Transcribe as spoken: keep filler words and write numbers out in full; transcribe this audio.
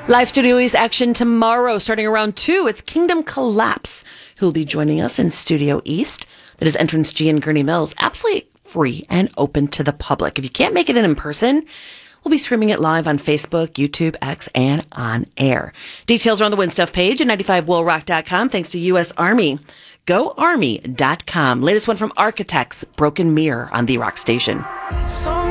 Live Studio East action tomorrow, starting around two. It's Kingdom Collapse, who will be joining us in Studio East. That is Entrance G in Gurnee Mills. Absolutely free and open to the public. If you can't make it in in person, we'll be streaming it live on Facebook, YouTube, X, and on air. Details are on the Win Stuff page at ninety-five will rock dot com. Thanks to U S Army. go army dot com. Latest one from Architects, Broken Mirror on the Rock Station.